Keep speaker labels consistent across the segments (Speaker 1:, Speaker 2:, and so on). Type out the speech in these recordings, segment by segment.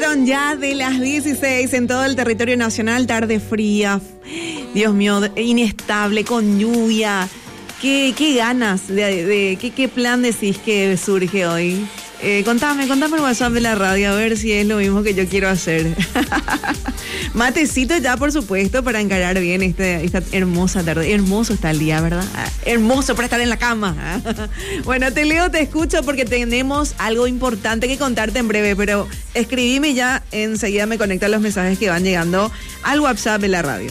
Speaker 1: Pasaron ya de las 16 en todo el territorio nacional, tarde fría, Dios mío, inestable, con lluvia. ¿Qué ganas qué plan decís que surge hoy? Contame por WhatsApp de la radio a ver si es lo mismo que yo quiero hacer. Matecito ya, por supuesto, para encarar bien esta hermosa tarde. Hermoso está el día, ¿verdad? Hermoso para estar en la cama. Bueno, te leo, te escucho porque tenemos algo importante que contarte en breve, pero escribime ya, enseguida me conectan los mensajes que van llegando al WhatsApp de la radio.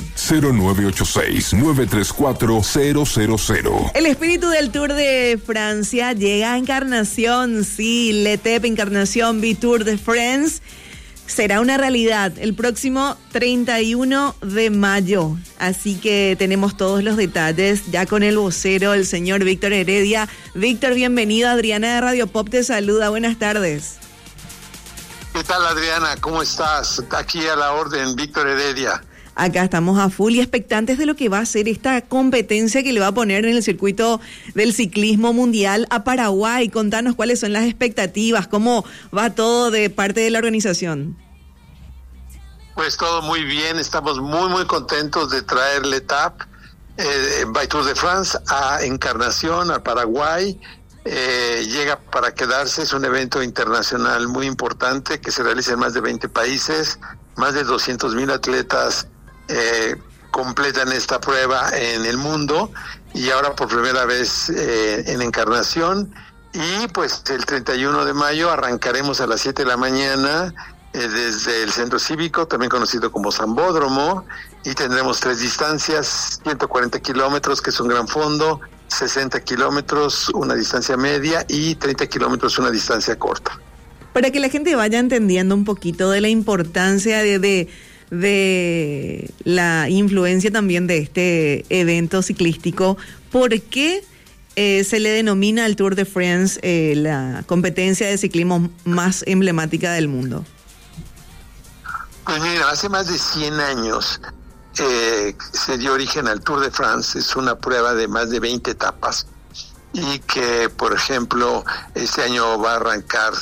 Speaker 2: 0986-934-000.
Speaker 1: El espíritu del Tour de Francia llega a Encarnación, sí, Letep Encarnación B-Tour de France. Será una realidad el próximo 31 de mayo. Así que tenemos todos los detalles ya con el vocero, el señor Víctor Heredia. Víctor, bienvenido. Adriana de Radio Pop te saluda. Buenas tardes.
Speaker 3: ¿Qué tal, Adriana? ¿Cómo estás? Aquí a la orden, Víctor Heredia.
Speaker 1: Acá estamos a full y expectantes de lo que va a ser esta competencia que le va a poner en el circuito del ciclismo mundial a Paraguay. Contanos cuáles son las expectativas, cómo va todo de parte de la organización.
Speaker 3: Pues todo muy bien, estamos muy contentos de traer Letap by Tour de France a Encarnación, a Paraguay. Llega para quedarse, es un evento internacional muy importante que se realiza en más de 20 países, más de 200,000 atletas completan esta prueba en el mundo y ahora por primera vez en Encarnación. Y pues el 31 de mayo arrancaremos a las 7 de la mañana desde el centro cívico, también conocido como Sambódromo, y tendremos 3 distancias: 140 kilómetros, que es un gran fondo, 60 kilómetros, una distancia media, y 30 kilómetros, una distancia corta.
Speaker 1: Para que la gente vaya entendiendo un poquito de la importancia de la influencia también de este evento ciclístico, ¿por qué se le denomina el Tour de France la competencia de ciclismo más emblemática del mundo?
Speaker 3: Pues mira, hace más de 100 años se dio origen al Tour de France. Es una prueba de más de 20 etapas y que, por ejemplo, este año va a arrancar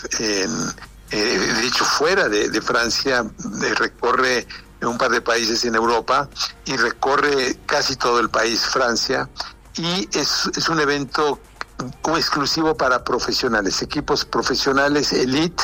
Speaker 3: de hecho fuera de Francia, recorre un par de países en Europa y recorre casi todo el país Francia, y es un evento como exclusivo para profesionales, equipos profesionales elite,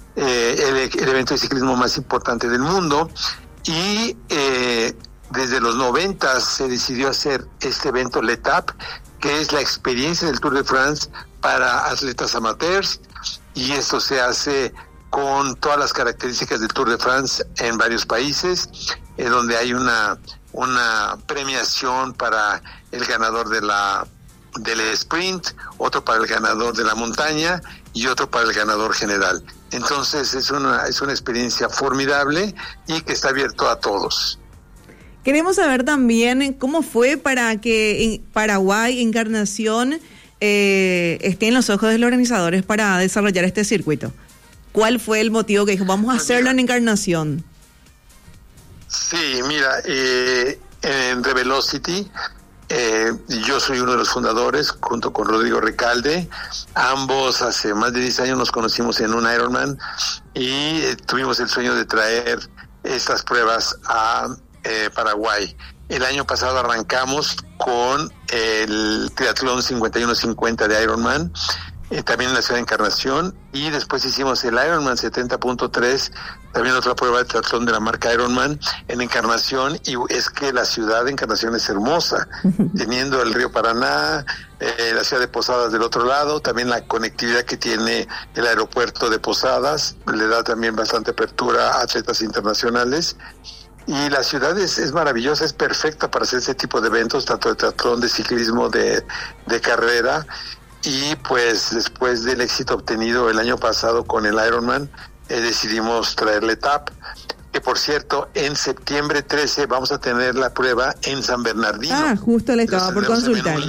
Speaker 3: el evento de ciclismo más importante del mundo. Y desde los 90 se decidió hacer este evento Letap, que es la experiencia del Tour de France para atletas amateurs, y esto se hace con todas las características del Tour de France en varios países, donde hay una premiación para el ganador del sprint, otro para el ganador de la montaña y otro para el ganador general. Entonces es una experiencia formidable y que está abierto a todos.
Speaker 1: Queremos saber también cómo fue para que en Paraguay, Encarnación, esté en los ojos de los organizadores para desarrollar este circuito. ¿Cuál fue el motivo que dijo, vamos a hacerlo en Encarnación?
Speaker 3: Sí, mira, en Revelocity, yo soy uno de los fundadores, junto con Rodrigo Recalde. Ambos hace más de 10 años nos conocimos en un Ironman y tuvimos el sueño de traer estas pruebas a Paraguay. El año pasado arrancamos con el triatlón 51-50 de Ironman, también en la ciudad de Encarnación, y después hicimos el Ironman 70.3, también otra prueba de triatlón de la marca Ironman en Encarnación. Y es que la ciudad de Encarnación es hermosa, teniendo el río Paraná, la ciudad de Posadas del otro lado, también la conectividad que tiene el aeropuerto de Posadas, le da también bastante apertura a atletas internacionales. Y la ciudad es maravillosa, es perfecta para hacer ese tipo de eventos, tanto de triatlón, de ciclismo, de carrera. Y pues después del éxito obtenido el año pasado con el Ironman, decidimos traerle TAP, que por cierto en septiembre 13 vamos a tener la prueba en San Bernardino.
Speaker 1: Justo le estaba por consultar.